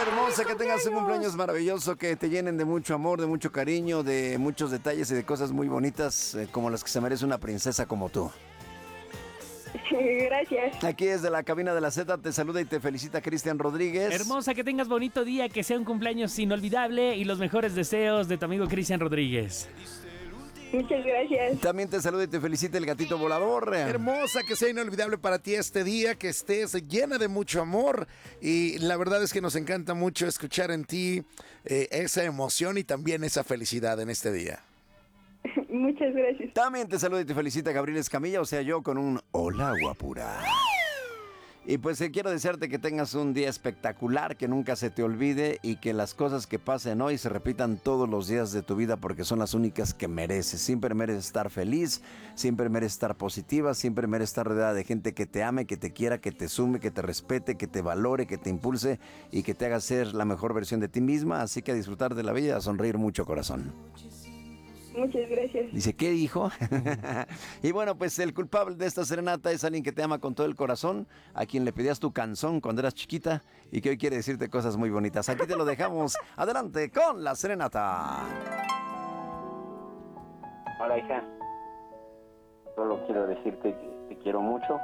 hermosa, que tengas un cumpleaños maravilloso, que te llenen de mucho amor, de mucho cariño, de muchos detalles y de cosas muy bonitas, como las que se merece una princesa como tú. Gracias. Aquí desde la cabina de la Z te saluda y te felicita Cristian Rodríguez. Hermosa, que tengas bonito día, que sea un cumpleaños inolvidable y los mejores deseos de tu amigo Cristian Rodríguez. Muchas gracias. También te saluda y te felicita el gatito volador. Hermosa, que sea inolvidable para ti este día, que estés llena de mucho amor. Y la verdad es que nos encanta mucho escuchar en ti esa emoción y también esa felicidad en este día. Muchas gracias. También te saluda y te felicita Gabriel Escamilla, o sea, yo con un hola guapura. Y pues quiero desearte que tengas un día espectacular, que nunca se te olvide y que las cosas que pasen hoy se repitan todos los días de tu vida porque son las únicas que mereces. Siempre mereces estar feliz, siempre mereces estar positiva, siempre mereces estar rodeada de gente que te ame, que te quiera, que te sume, que te respete, que te valore, que te impulse y que te haga ser la mejor versión de ti misma. Así que a disfrutar de la vida, a sonreír mucho, corazón. Muchas gracias. Dice, ¿qué dijo? Y bueno, pues el culpable de esta serenata es alguien que te ama con todo el corazón, a quien le pedías tu canción cuando eras chiquita y que hoy quiere decirte cosas muy bonitas. Aquí te lo dejamos. Adelante con la serenata. Hola, hija. Solo quiero decirte que te quiero mucho.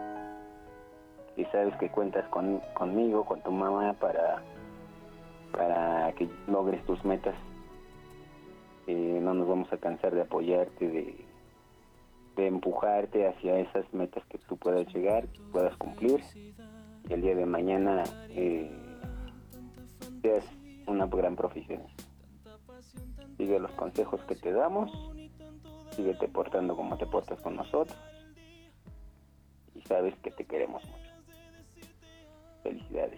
Y sabes que cuentas conmigo, con tu mamá, para que logres tus metas. No nos vamos a cansar de apoyarte, de empujarte hacia esas metas que tú puedas llegar, que puedas cumplir, y el día de mañana seas una gran profesionista. Sigue los consejos que te damos, síguete portando como te portas con nosotros, y sabes que te queremos mucho. Felicidades.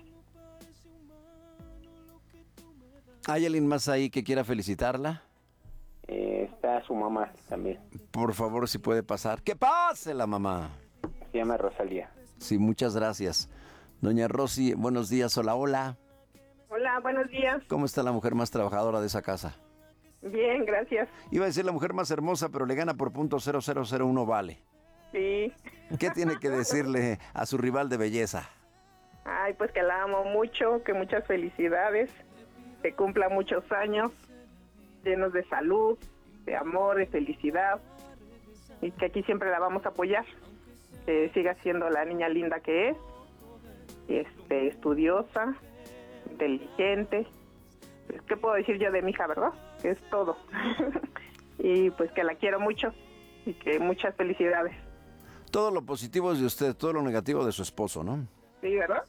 ¿Hay alguien más ahí que quiera felicitarla? Está su mamá también. Por favor, si puede pasar. ¡Que pase la mamá! Se llama Rosalía. Sí, muchas gracias. Doña Rosy, buenos días. Hola, hola. Hola, buenos días. ¿Cómo está la mujer más trabajadora de esa casa? Bien, gracias. Iba a decir la mujer más hermosa, pero le gana por .0001 vale. Sí. ¿Qué tiene que decirle a su rival de belleza? Ay, pues que la amo mucho, que muchas felicidades, que cumpla muchos años, llenos de salud, de amor, de felicidad, y que aquí siempre la vamos a apoyar, que siga siendo la niña linda que es, estudiosa, inteligente. ¿Qué puedo decir yo de mi hija, verdad? Que es todo. Y pues que la quiero mucho y que muchas felicidades. Todo lo positivo es de usted, todo lo negativo de su esposo, ¿no? Sí, ¿verdad?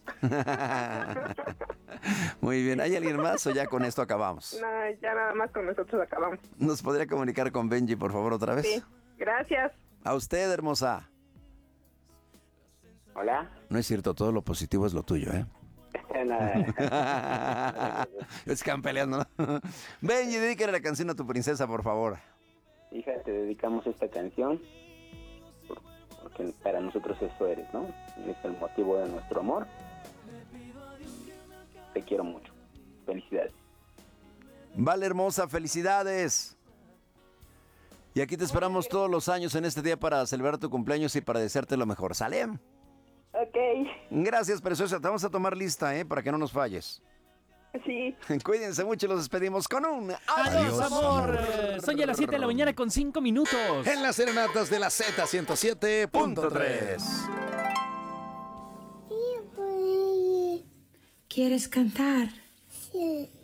Muy bien, ¿hay alguien más o ya con esto acabamos? No, ya nada más con nosotros acabamos. ¿Nos podría comunicar con Benji, por favor, otra vez? Sí, gracias. A usted, hermosa. Hola. No es cierto, todo lo positivo es lo tuyo, ¿eh? Es que han peleando, ¿no? Benji, dedícale la canción a tu princesa, por favor. Hija, te dedicamos esta canción porque para nosotros eso eres, ¿no? Es el motivo de nuestro amor. Te quiero mucho. Felicidades. Vale, hermosa, felicidades. Y aquí te esperamos todos los años en este día para celebrar tu cumpleaños y para desearte lo mejor. ¿Sale? Ok. Gracias, preciosa. Te vamos a tomar lista, para que no nos falles. Sí. Cuídense mucho y los despedimos con un ¡Adiós, amor! Son ya las 7 de la mañana con 5 minutos. En las serenatas de la Z107.3. ¿Quieres cantar? Sí.